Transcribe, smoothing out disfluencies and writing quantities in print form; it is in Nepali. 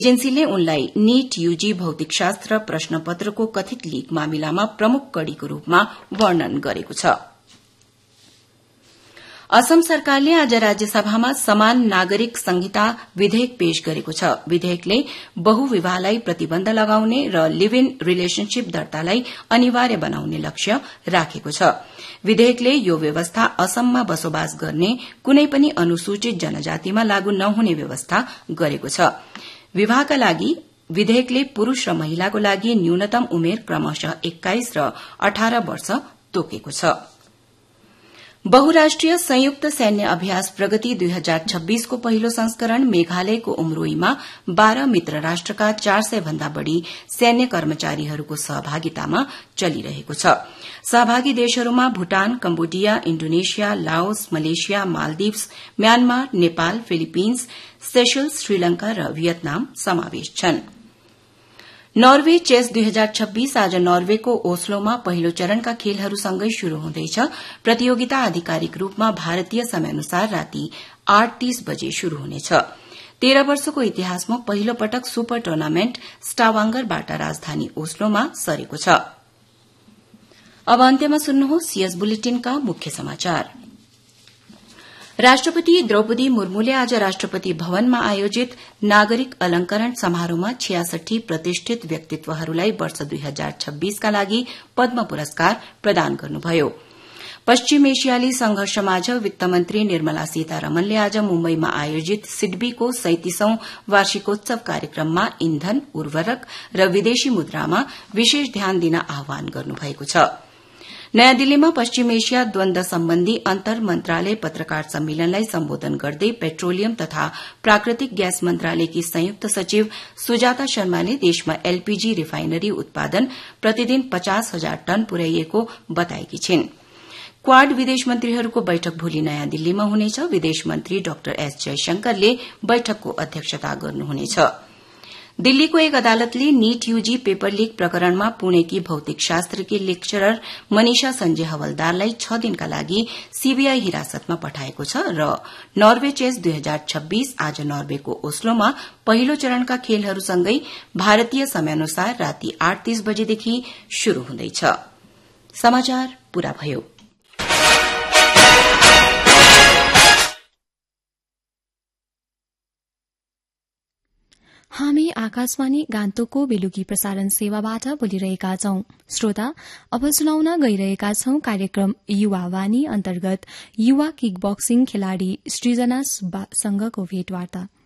एजेन्सीले उनलाई नीट यूजी भौतिकशास्त्र प्रश्नपत्रको कथित लीक मामिलामा प्रमुख कड़ीको रूपमा वर्णन गरेको छ। असम सरकारले आज राज्यसभामा समान नागरिक संहिता विधेयक पेश गरेको छ। विधेयकले बहुविवाहलाई प्रतिबन्ध लगाउने र लिभ इन रिलेशनशिप दर्तालाई अनिवार्य बनाउने लक्ष्य राखेको छ। विधेयकले यो व्यवस्था असममा बसोबास गर्ने कुनै पनि अनुसूचित जनजातिमा लागू नहुने व्यवस्था गरेको छ। विवाहका लागि विधेयकले पुरूष र महिलाको लागि न्यूनतम उमेर क्रमशः 21 र 18 वर्ष तोकेको छ। बहुराष्ट्रिय संयुक्त सैन्य अभ्यास प्रगति 2026 को पहिलो संस्करण मेघालयको उमरोईमा 12 मित्र राष्ट्रका 400 भन्दा बढ़ी सैन्य कर्मचारीहरूको सहभागितामा चलिरहेको छ। सहभागी देशहरूमा Bhutan, Cambodia, Indonesia, Laos, Malaysia, Maldives, Myanmar, Nepal, Philippines, Seychelles, Sri Lanka र भियतनाम समावेश छन्। नर्वे चेस 2026 आज नर्वेको ओस्लोमा पहिलो चरणका खेलहरूसँगै शुरू हुँदैछ। प्रतियोगिता आधिकारिक रूपमा भारतीय समयानुसार राति 8:30 बजे शुरू हुनेछ। 13 वर्षको इतिहासमा पहिलो पटक सुपर टुर्नामेन्ट स्टावांगरबाट राजधानी ओस्लोमा सरेको छ। अब अन्त्यमा सुन्नुहोस् यस बुलेटिनका मुख्य समाचार। राष्ट्रपति द्रौपदी मुर्मुले आज राष्ट्रपति भवनमा आयोजित नागरिक अलंकरण समारोहमा 66 प्रतिष्ठित व्यक्तित्वहरूलाई वर्ष 2026 का लागि पद्म पुरस्कार प्रदान गर्नुभयो। पश्चिम एशियाली संघर्षमाझ वित्तमन्त्री निर्मला सीतारमणले आज मुम्बईमा आयोजित सिडबीको 37औं वार्षिकोत्सव कार्यक्रममा ईंधन, उर्वरक र विदेशी मुद्रामा विशेष ध्यान दिन आह्वान गर्नुभएको छ। नयाँ दिल्लीमा पश्चिम एशिया द्वन्द सम्बन्धी अन्तर मन्त्रालय पत्रकार सम्मेलनलाई सम्बोधन गर्दै पेट्रोलियम तथा प्राकृतिक ग्यास मन्त्रालयकी संयुक्त सचिव सुजाता शर्माले देशमा एलपीजी रिफाइनरी उत्पादन प्रतिदिन 50,000 टन पुर्याइएको बताएकी छिन्। क्वाड विदेश मन्त्रीहरूको बैठक भोलि नयाँ दिल्लीमा हुनेछ। विदेश मन्त्री डाक्टर एस जयशंकरले बैठकको अध्यक्षता गर्नुहुनेछ। दिल्लीको एक अदालतले नीट यूजी पेपर लीक प्रकरणमा पुणेकी भौतिकशास्त्रकी लेक्चरर मनीषा संजय हवलदारलाई 6 दिनका लागि सीबीआई हिरासतमा पठाएको छ र नर्वे चेस 2026 आज नर्वेको ओस्लोमा पहिलो चरणका खेलहरूसँगै भारतीय समयानुसार राति 8:30 बजेदेखि शुरू हुँदैछ। समाचार पूरा भयो। हामी आकाशवाणी गान्तोकको बेलुकी प्रसारण सेवाबाट बोलिरहेका छौं। श्रोता, अब सुनाउन गइरहेका छौं कार्यक्रम युवा वाणी अन्तर्गत युवा किक बक्सिङ खेलाड़ी सृजना सुब्बासँगको भेटवार्ता।